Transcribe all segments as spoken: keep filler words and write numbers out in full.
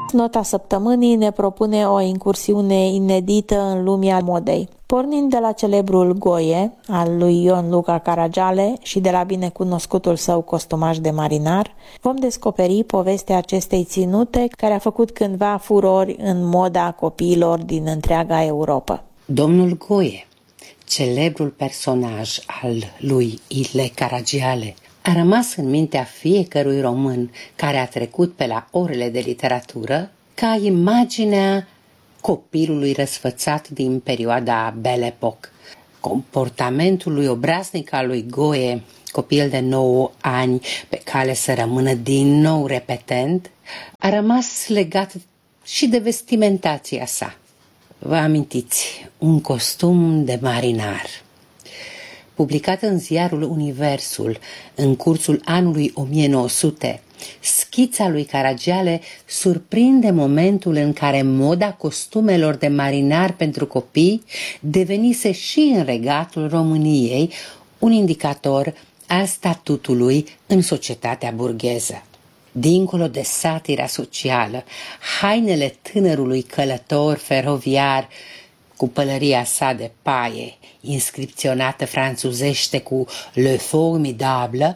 Nota săptămânii ne propune o incursiune inedită în lumea modei. Pornind de la celebrul Goie al lui Ion Luca Caragiale și de la binecunoscutul său costumaj de marinar, vom descoperi povestea acestei ținute care a făcut cândva furori în moda copiilor din întreaga Europa. Domnul Goie, celebrul personaj al lui Ile Caragiale, a rămas în mintea fiecărui român care a trecut pe la orele de literatură ca imaginea copilului răsfățat din perioada Belle Époque. Comportamentul lui obraznic al lui Goie, copil de nouă ani pe cale să rămână din nou repetent, a rămas legat și de vestimentația sa. Vă amintiți, un costum de marinar. Publicat în ziarul Universul în cursul anului o mie nouă sute, schița lui Caragiale surprinde momentul în care moda costumelor de marinar pentru copii devenise și în regatul României un indicator al statutului în societatea burgheză. Dincolo de satira socială, hainele tânărului călător feroviar cu pălăria sa de paie, inscripționată franțuzește cu Le Formidable,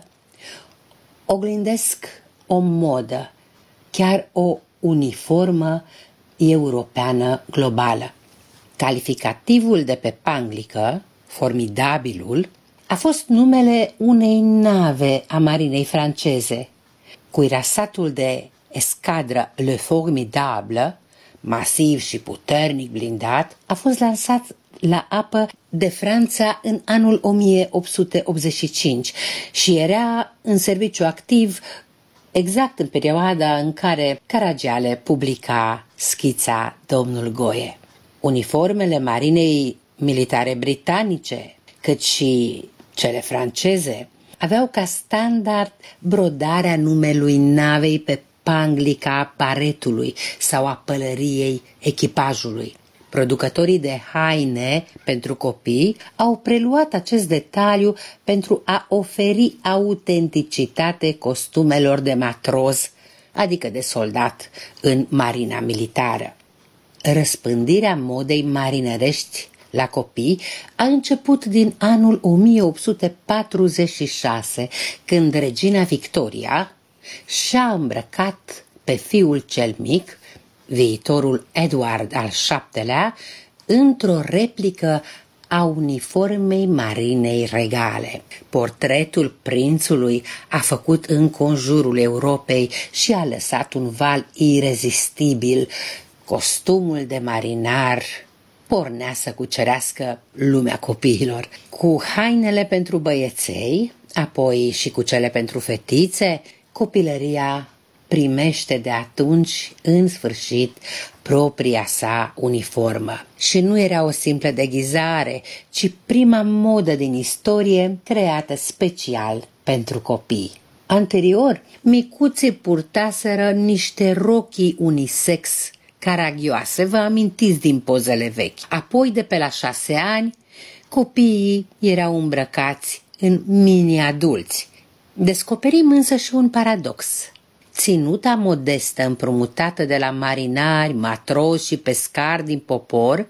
oglindesc o modă, chiar o uniformă europeană globală. Calificativul de pe panglică, formidabilul, a fost numele unei nave a marinei franceze. Cuirasatul de escadră Le Formidable, masiv și puternic blindat, a fost lansat la apă de Franța în anul o mie opt sute optzeci și cinci și era în serviciu activ exact în perioada în care Caragiale publica schița Domnul Goie. Uniformele marinei militare britanice, cât și cele franceze, aveau ca standard brodarea numelui navei pe panglica paretului sau a pălăriei echipajului. Producătorii de haine pentru copii au preluat acest detaliu pentru a oferi autenticitate costumelor de matroz, adică de soldat, în marina militară. Răspândirea modei marinărești la copii a început din anul o mie opt sute patruzeci și șase, când regina Victoria și-a îmbrăcat pe fiul cel mic, viitorul Edward al șaptelea, într-o replică a uniformei marinei regale. Portretul prințului a făcut înconjurul Europei și a lăsat un val irezistibil. Costumul de marinar pornea să cucerească lumea copiilor. Cu hainele pentru băieței, apoi și cu cele pentru fetițe, copilăria primește de atunci, în sfârșit, propria sa uniformă. Și nu era o simplă deghizare, ci prima modă din istorie creată special pentru copii. Anterior, micuții purtaseră niște rochii unisex caragioase, vă amintiți din pozele vechi. Apoi, de pe la șase ani, copiii erau îmbrăcați în mini-adulți. Descoperim însă și un paradox. Ținuta modestă împrumutată de la marinari, matroși și pescari din popor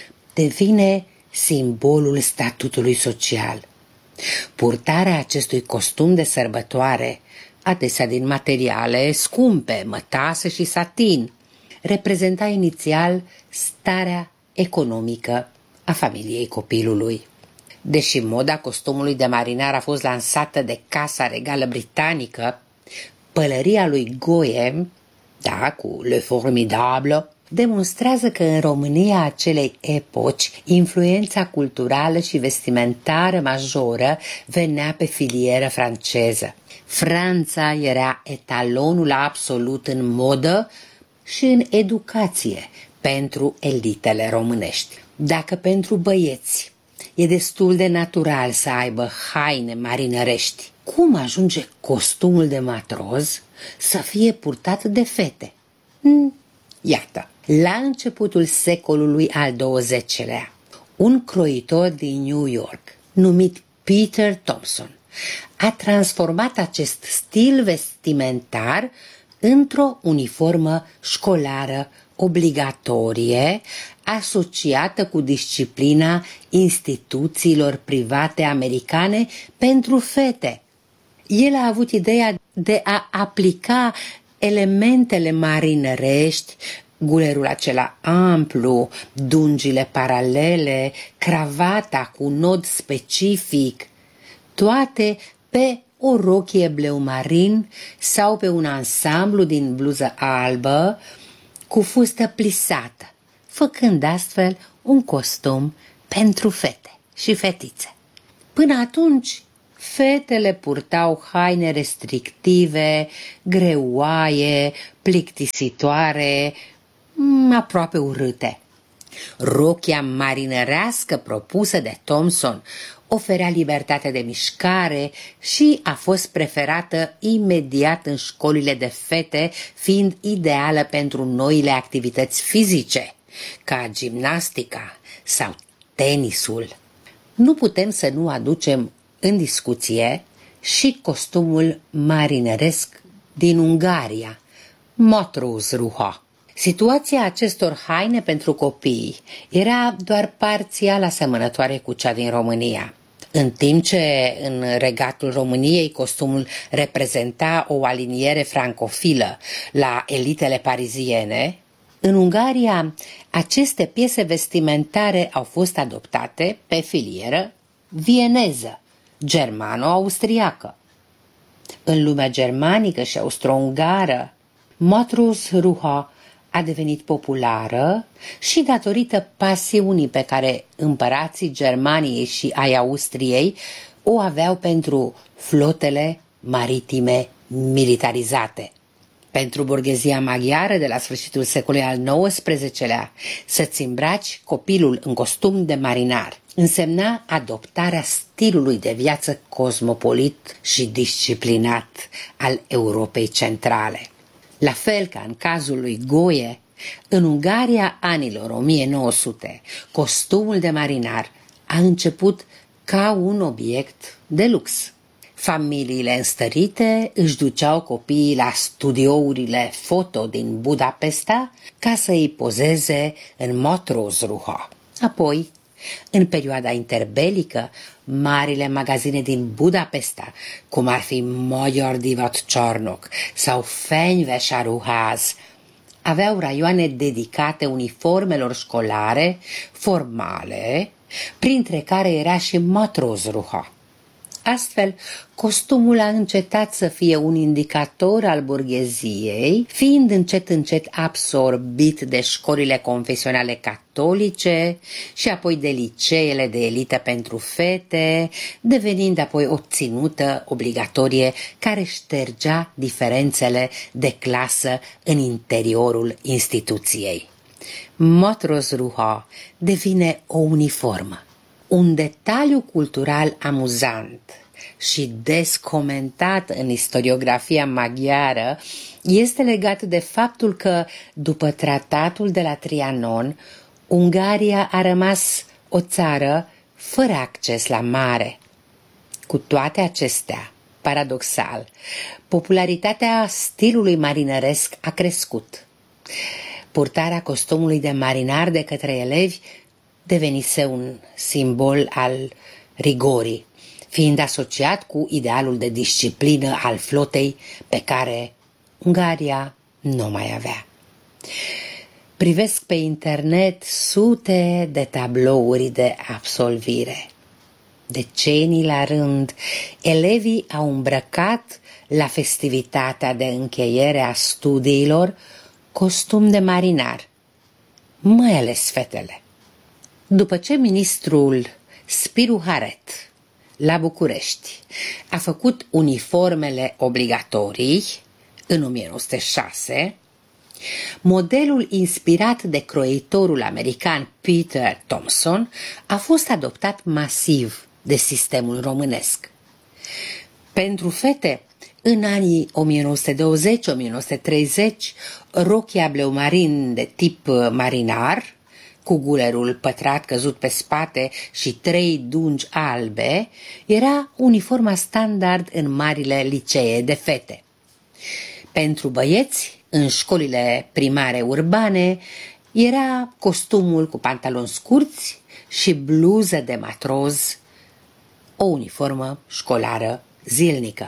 devine simbolul statutului social. Purtarea acestui costum de sărbătoare, adesea din materiale scumpe, mătase și satin, reprezenta inițial starea economică a familiei copilului. Deși moda costumului de marinar a fost lansată de Casa Regală Britanică, pălăria lui Goie, da, cu Le Formidable, demonstrează că în România acelei epoci influența culturală și vestimentară majoră venea pe filieră franceză. Franța era etalonul absolut în modă și în educație pentru elitele românești. Dacă pentru băieți e destul de natural să aibă haine marinărești, cum ajunge costumul de matroz să fie purtat de fete? Hmm, iată, la începutul secolului al douăzecilea, un croitor din New York, numit Peter Thompson, a transformat acest stil vestimentar într-o uniformă școlară obligatorie asociată cu disciplina instituțiilor private americane pentru fete. El a avut ideea de a aplica elementele marinărești, gulerul acela amplu, dungile paralele, cravata cu nod specific, toate pe o rochie bleu marin sau pe un ansamblu din bluză albă cu fustă plisată, făcând astfel un costum pentru fete și fetițe. Până atunci, fetele purtau haine restrictive, greoaie, plictisitoare, aproape urâte. Rochia marinărească propusă de Thompson oferea libertate de mișcare și a fost preferată imediat în școlile de fete, fiind ideală pentru noile activități fizice, ca gimnastica sau tenisul. Nu putem să nu aducem în discuție și costumul marinăresc din Ungaria, Matrosruha. Situația acestor haine pentru copii era doar parțial asemănătoare cu cea din România. În timp ce în regatul României costumul reprezenta o aliniere francofilă la elitele pariziene, în Ungaria aceste piese vestimentare au fost adoptate pe filieră vieneză, germano-austriacă. În lumea germanică și austro-ungară, Matrosruha a devenit populară și datorită pasiunii pe care împărații Germaniei și ai Austriei o aveau pentru flotele maritime militarizate. Pentru burghezia maghiară de la sfârșitul secolului al nouăsprezecelea, să-ți îmbraci copilul în costum de marinar însemna adoptarea stilului de viață cosmopolit și disciplinat al Europei centrale. La fel ca în cazul lui Goye, în Ungaria anilor o mie nouă sute, costumul de marinar a început ca un obiect de lux. Familiile înstărite își duceau copiii la studiourile foto din Budapesta ca să îi pozeze în Matrosruha. Apoi, în perioada interbelică, marile magazine din Budapesta, cum ar fi Magyar Divatcsarnok sau Fenyvesaruház, aveau raioane dedicate uniformelor școlare formale, printre care era și Matrosruha. Astfel, costumul a încetat să fie un indicator al burgheziei, fiind încet încet absorbit de școlile confesionale catolice și apoi de liceele de elită pentru fete, devenind apoi o ținută obligatorie care ștergea diferențele de clasă în interiorul instituției. Matrosruha devine o uniformă. Un detaliu cultural amuzant și des comentat în istoriografia maghiară este legat de faptul că, după tratatul de la Trianon, Ungaria a rămas o țară fără acces la mare. Cu toate acestea, paradoxal, popularitatea stilului marinăresc a crescut. Purtarea costumului de marinar de către elevi devenise un simbol al rigorii, fiind asociat cu idealul de disciplină al flotei pe care Ungaria nu mai avea. Privesc pe internet sute de tablouri de absolvire. Decenii la rând, elevii au îmbrăcat la festivitatea de încheiere a studiilor costum de marinar, mai ales fetele. După ce ministrul Spiru Haret la București a făcut uniformele obligatorii în o mie nouă sute șase, modelul inspirat de croitorul american Peter Thompson a fost adoptat masiv de sistemul românesc. Pentru fete, în anii o mie nouă sute douăzeci - o mie nouă sute treizeci, rochia bleu marin de tip marinar, cu gulerul pătrat căzut pe spate și trei dungi albe, era uniforma standard în marile licee de fete. Pentru băieți, în școlile primare urbane, era costumul cu pantaloni scurți și bluză de matroz, o uniformă școlară zilnică.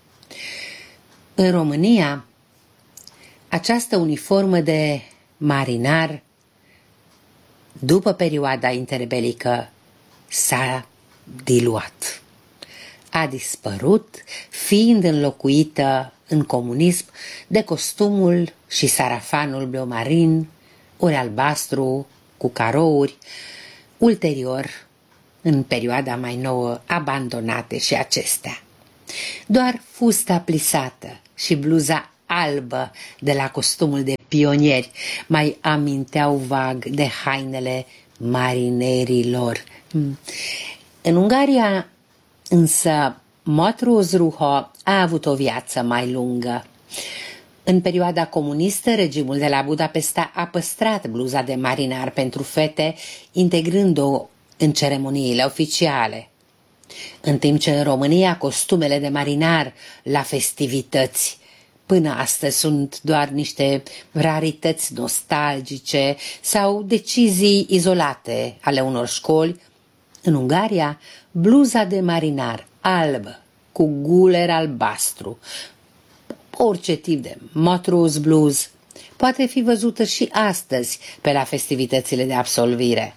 În România, această uniformă de marinar, după perioada interbelică, s-a diluat. A dispărut, fiind înlocuită în comunism de costumul și sarafanul bleu marin, ori albastru, cu carouri, ulterior, în perioada mai nouă, abandonate și acestea. Doar fusta plisată și bluza albă de la costumul de pionieri mai aminteau vag de hainele marinerilor. În Ungaria, însă, Matrosruha a avut o viață mai lungă. În perioada comunistă, regimul de la Budapesta a păstrat bluza de marinar pentru fete, integrând-o în ceremoniile oficiale. În timp ce în România costumele de marinar la festivități până astăzi sunt doar niște rarități nostalgice sau decizii izolate ale unor școli, în Ungaria, bluza de marinar albă cu guler albastru, orice tip de matros blues, poate fi văzută și astăzi pe la festivitățile de absolvire.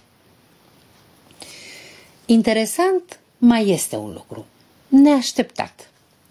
Interesant mai este un lucru neașteptat.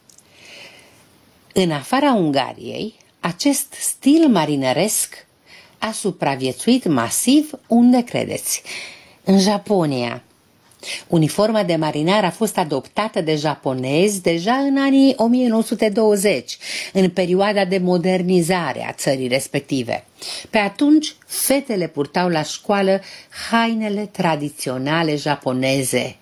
În afara Ungariei, acest stil marinăresc a supraviețuit masiv unde credeți? În Japonia. Uniforma de marinar a fost adoptată de japonezi deja în anii o mie nouă sute douăzeci, în perioada de modernizare a țării respective. Pe atunci, fetele purtau la școală hainele tradiționale japoneze,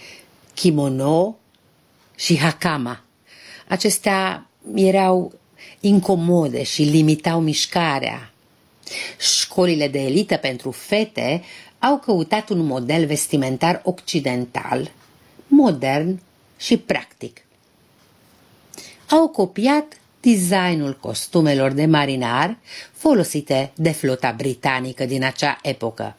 kimono și hakama. Acestea erau incomode și limitau mișcarea. Școlile de elită pentru fete au căutat un model vestimentar occidental, modern și practic. Au copiat designul costumelor de marinar folosite de flota britanică din acea epocă.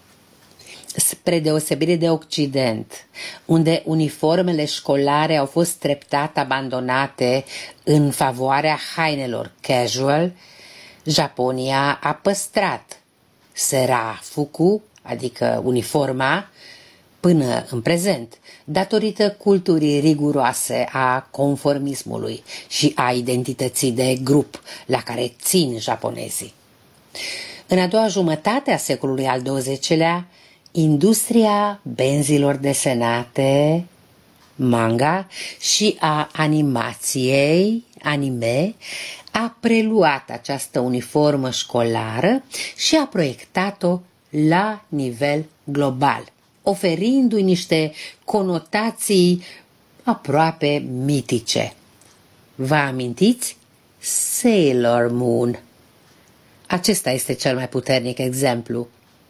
Spre deosebire de Occident, unde uniformele școlare au fost treptat abandonate în favoarea hainelor casual, Japonia a păstrat serafuku, adică uniforma, până în prezent, datorită culturii riguroase a conformismului și a identității de grup la care țin japonezii. În a doua jumătate a secolului al douăzecilea, industria benzilor desenate, manga, și a animației, anime, a preluat această uniformă școlară și a proiectat-o la nivel global, oferindu-i niște conotații aproape mitice. Vă amintiți? Sailor Moon. Acesta este cel mai puternic exemplu.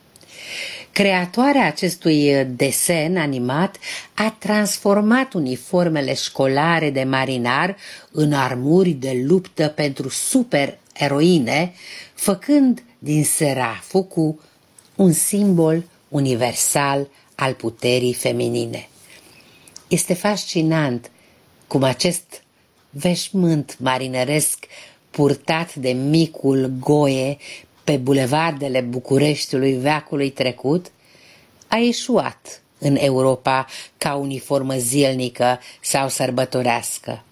Creatoarea acestui desen animat a transformat uniformele școlare de marinar în armuri de luptă pentru supereroine, făcând din serafuku un simbol universal al puterii feminine. Este fascinant cum acest veșmânt marinăresc purtat de micul Goe pe bulevardele Bucureștiului veacului trecut a eșuat în Europa ca uniformă zilnică sau sărbătorească.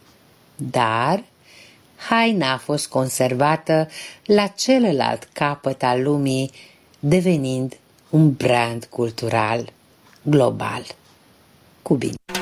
Dar haina a fost conservată la celălalt capăt al lumii, devenind un brand cultural global. Cu bine!